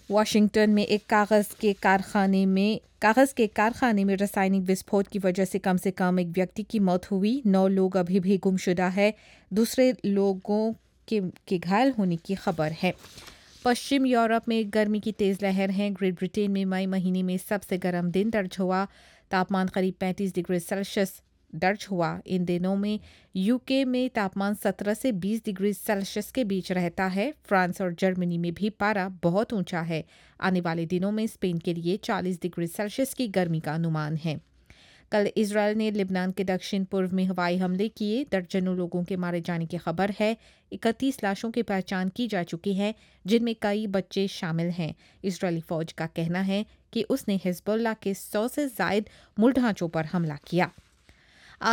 Washington में एक कागज़ के कारखाने में रासायनिक विस्फोट की वजह से कम एक व्यक्ति की मौत हुई। 9 लोग अभी भी गुमशुदा है। दूसरे लोगों के घायल होने की खबर है। पश्चिम यूरोप में गर्मी की तेज़ लहर है। ग्रेट ब्रिटेन में मई महीने में सबसे गर्म दिन दर्ज हुआ। तापमान करीब 35 डिग्री सेल्सियस दर्ज हुआ। इन दिनों में यूके में तापमान 17 से 20 डिग्री सेल्सियस के बीच रहता है। फ्रांस और जर्मनी में भी पारा बहुत ऊंचा है। आने वाले दिनों में स्पेन के लिए 40 डिग्री सेल्सियस की गर्मी का अनुमान है। कल इजरायल ने लिबनान के दक्षिण पूर्व में हवाई हमले किए। दर्जनों लोगों के मारे जाने की खबर है। 31 लाशों की पहचान की जा चुकी है, जिनमें कई बच्चे शामिल हैं। इजरायली फौज का कहना है कि उसने हिजबुल्लाह के 100 से जायद मूल ढांचों पर हमला किया।